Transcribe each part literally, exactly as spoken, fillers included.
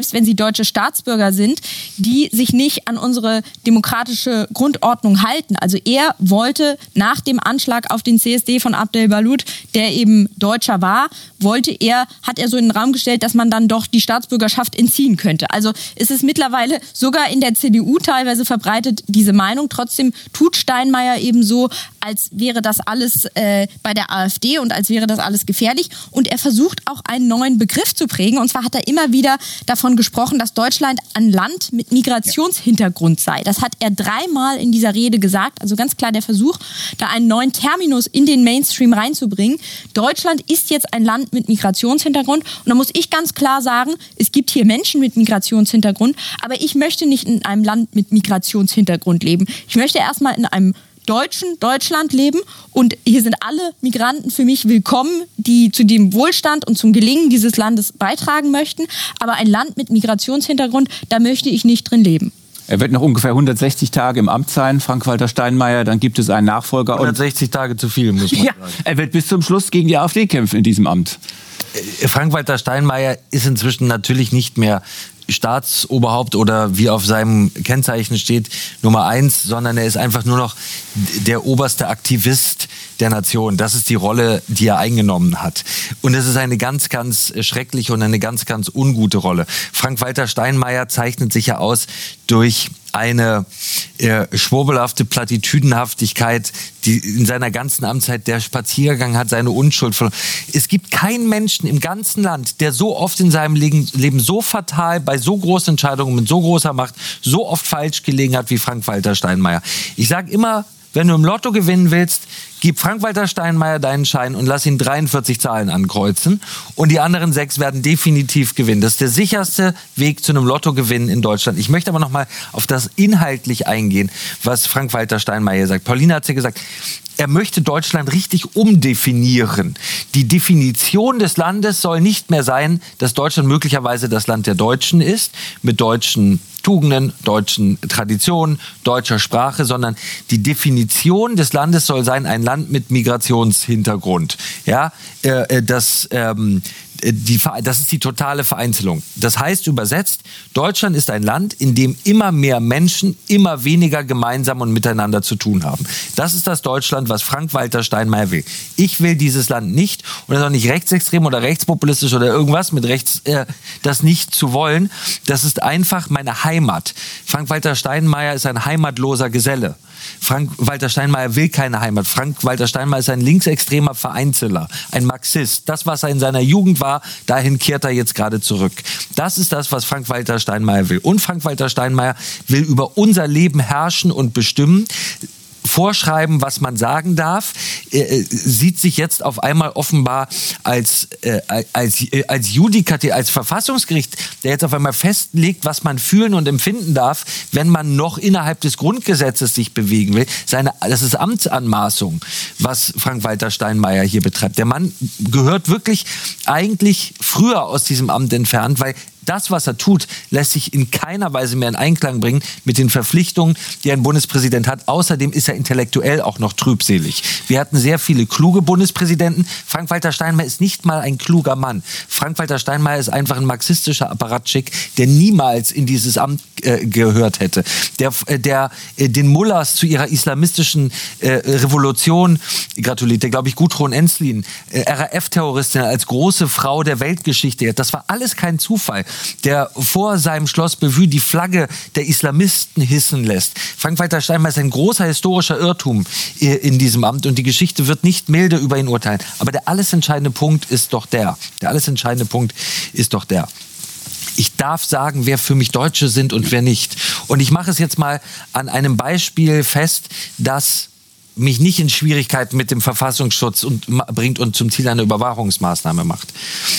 selbst wenn sie deutsche Staatsbürger sind, die sich nicht an unsere demokratische Grundordnung halten. Also er wollte nach dem Anschlag auf den C S D von Abdel Balut, der eben Deutscher war, wollte er, hat er so in den Raum gestellt, dass man dann doch die Staatsbürgerschaft entziehen könnte. Also ist es mittlerweile sogar in der C D U teilweise verbreitet, diese Meinung. Trotzdem tut Steinmeier eben so, als wäre das alles äh, bei der AfD und als wäre das alles gefährlich. Und er versucht auch einen neuen Begriff zu prägen. Und zwar hat er immer wieder davon gesprochen, dass Deutschland ein Land mit Migrationshintergrund sei. Das hat er dreimal in dieser Rede gesagt. Also ganz klar der Versuch, da einen neuen Terminus in den Mainstream reinzubringen. Deutschland ist jetzt ein Land mit Migrationshintergrund. Und da muss ich ganz klar sagen, es gibt hier Menschen mit Migrationshintergrund, aber ich möchte nicht in einem Land mit Migrationshintergrund leben. Ich möchte erstmal in einem deutschen Deutschland leben und hier sind alle Migranten für mich willkommen, die zu dem Wohlstand und zum Gelingen dieses Landes beitragen möchten. Aber ein Land mit Migrationshintergrund, da möchte ich nicht drin leben. Er wird noch ungefähr hundertsechzig Tage im Amt sein, Frank-Walter Steinmeier. Dann gibt es einen Nachfolger. hundertsechzig Tage zu viel, muss man ja, sagen. Er wird bis zum Schluss gegen die AfD kämpfen in diesem Amt. Frank-Walter Steinmeier ist inzwischen natürlich nicht mehr Staatsoberhaupt oder wie auf seinem Kennzeichen steht, Nummer eins, sondern er ist einfach nur noch der oberste Aktivist der Nation. Das ist die Rolle, die er eingenommen hat. Und es ist eine ganz, ganz schreckliche und eine ganz, ganz ungute Rolle. Frank-Walter Steinmeier zeichnet sich ja aus durch eine äh, schwurbelhafte Plattitüdenhaftigkeit, die in seiner ganzen Amtszeit, der Spaziergang hat seine Unschuld verloren. Es gibt keinen Menschen im ganzen Land, der so oft in seinem Leben so fatal, bei so großen Entscheidungen mit so großer Macht, so oft falsch gelegen hat wie Frank-Walter Steinmeier. Ich sage immer, wenn du im Lotto gewinnen willst, gib Frank-Walter Steinmeier deinen Schein und lass ihn dreiundvierzig Zahlen ankreuzen. Und die anderen sechs werden definitiv gewinnen. Das ist der sicherste Weg zu einem Lottogewinn in Deutschland. Ich möchte aber noch mal auf das inhaltlich eingehen, was Frank-Walter Steinmeier sagt. Pauline hat ja gesagt, er möchte Deutschland richtig umdefinieren. Die Definition des Landes soll nicht mehr sein, dass Deutschland möglicherweise das Land der Deutschen ist, mit deutschen Tugenden, deutschen Traditionen, deutscher Sprache, sondern die Definition des Landes soll sein, ein Land mit Migrationshintergrund. Ja, äh, das, ähm, die, das ist die totale Vereinzelung. Das heißt übersetzt, Deutschland ist ein Land, in dem immer mehr Menschen immer weniger gemeinsam und miteinander zu tun haben. Das ist das Deutschland, was Frank-Walter Steinmeier will. Ich will dieses Land nicht und das ist auch nicht rechtsextrem oder rechtspopulistisch oder irgendwas mit rechts, äh, das nicht zu wollen. Das ist einfach meine Heimat. Frank-Walter Steinmeier ist ein heimatloser Geselle. Frank-Walter Steinmeier will keine Heimat. Frank-Walter Steinmeier ist ein linksextremer Vereinzeler, ein Marxist. Das, was er in seiner Jugend war, dahin kehrt er jetzt gerade zurück. Das ist das, was Frank-Walter Steinmeier will. Und Frank-Walter Steinmeier will über unser Leben herrschen und bestimmen, vorschreiben, was man sagen darf, äh, sieht sich jetzt auf einmal offenbar als, äh, als, äh, als Judikativ, als Verfassungsgericht, der jetzt auf einmal festlegt, was man fühlen und empfinden darf, wenn man noch innerhalb des Grundgesetzes sich bewegen will. Seine, das ist Amtsanmaßung, was Frank-Walter Steinmeier hier betreibt. Der Mann gehört wirklich eigentlich früher aus diesem Amt entfernt, weil das, was er tut, lässt sich in keiner Weise mehr in Einklang bringen mit den Verpflichtungen, die ein Bundespräsident hat. Außerdem ist er intellektuell auch noch trübselig. Wir hatten sehr viele kluge Bundespräsidenten. Frank-Walter Steinmeier ist nicht mal ein kluger Mann. Frank-Walter Steinmeier ist einfach ein marxistischer Apparatschik, der niemals in dieses Amt äh, gehört hätte. Der, der äh, den Mullahs zu ihrer islamistischen äh, Revolution gratuliert, der, glaube ich, Gudrun Ensslin, äh, R A F-Terroristin als große Frau der Weltgeschichte. Das war alles kein Zufall, der vor seinem Schloss Bellevue die Flagge der Islamisten hissen lässt. Frank-Walter Steinmeier ist ein großer historischer Irrtum in diesem Amt und die Geschichte wird nicht milde über ihn urteilen. Aber der alles entscheidende Punkt ist doch der. Der alles entscheidende Punkt ist doch der. Ich darf sagen, wer für mich Deutsche sind und wer nicht. Und ich mache es jetzt mal an einem Beispiel fest, das mich nicht in Schwierigkeiten mit dem Verfassungsschutz und, bringt und zum Ziel einer Überwachungsmaßnahme macht.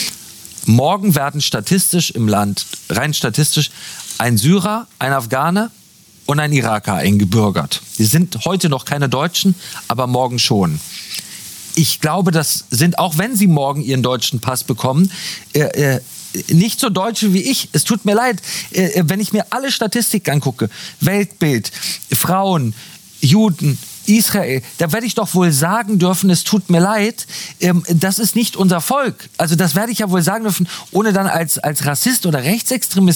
Morgen werden statistisch im Land, rein statistisch, ein Syrer, ein Afghane und ein Iraker eingebürgert. Sie sind heute noch keine Deutschen, aber morgen schon. Ich glaube, das sind, auch wenn sie morgen ihren deutschen Pass bekommen, äh, äh, nicht so Deutsche wie ich. Es tut mir leid, äh, wenn ich mir alle Statistiken angucke, Weltbild, Frauen, Juden, Israel, da werde ich doch wohl sagen dürfen, es tut mir leid, ähm, das ist nicht unser Volk. Also das werde ich ja wohl sagen dürfen, ohne dann als, als Rassist oder Rechtsextremist